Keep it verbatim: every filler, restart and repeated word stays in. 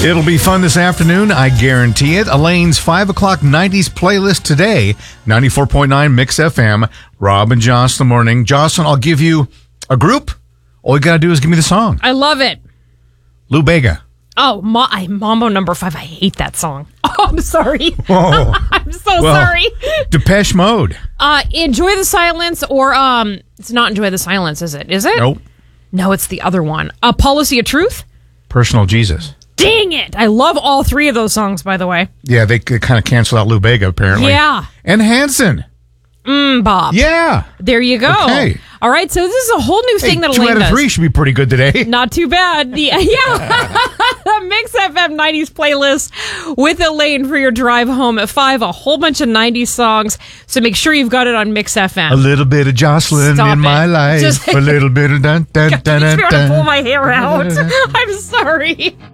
It'll be fun this afternoon, I guarantee it. Elaine's five o'clock nineties playlist today, ninety-four point nine Mix F M. Rob and Jocelyn morning. Jocelyn, I'll give you a group. All you got to do is give me the song. I love it. Lou Bega. Oh, Ma- I, Mambo number five. I hate that song. Oh, I'm sorry. Whoa. I'm so Well, sorry. Depeche Mode. Uh, Enjoy the Silence or, um, it's not Enjoy the Silence, is it? Is it? Nope. No, it's the other one. Uh, Policy of Truth. Personal Jesus. Dang it. I love all three of those songs, by the way. Yeah, they, they kind of canceled out Lou Bega, apparently. Yeah. And Hanson. Mm, Bob. Yeah. There you go. Okay. All right, so this is a whole new thing Hey, that two Elaine out of does. three should be pretty good today. Not too bad. The, yeah. The Mix F M nineties playlist with Elaine for your drive home at five. A whole bunch of nineties songs. So make sure you've got it on Mix F M. A little bit of Jocelyn Stop in it. my life. Just- a little bit of dun dun dun I'm dun trying to pull dun. my hair out. I'm sorry.